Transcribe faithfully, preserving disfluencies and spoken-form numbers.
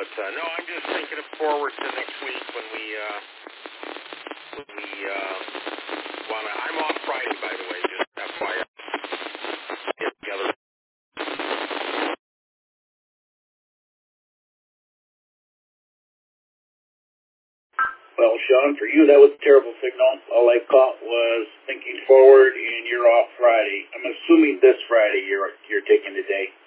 uh, no, I'm just thinking of forward to next week when we, uh, when we, uh, wanna, I'm off Friday, by the way, just F Y I, get together. Well, Sean, for you, that was a terrible signal. All I caught was thinking forward, and you're off Friday. I'm assuming this Friday you're you're taking the day.